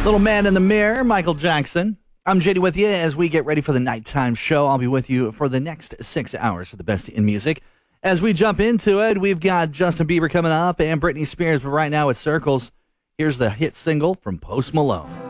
Little Man in the Mirror, Michael Jackson. I'm JD with you as we get ready for the nighttime show. I'll be with you for the next 6 hours for the best in music. As we jump into it, we've got Justin Bieber coming up and Britney Spears, but right now it circles. Here's the hit single from Post Malone.